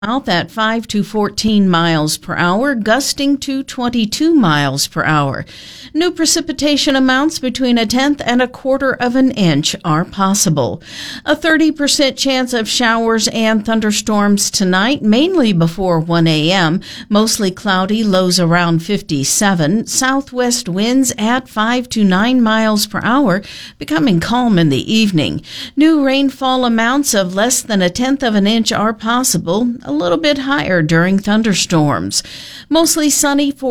South at 5 to 14 miles per hour, gusting to 22 miles per hour. New precipitation amounts between 1/10 and 1/4 of an inch are possible. A 30% chance of showers and thunderstorms tonight, mainly before 1 a.m. Mostly cloudy, lows around 57. Southwest winds at 5 to 9 miles per hour, becoming calm in the evening. New rainfall amounts of less than 1/10 of an inch are possible, a little bit higher during thunderstorms. Mostly sunny for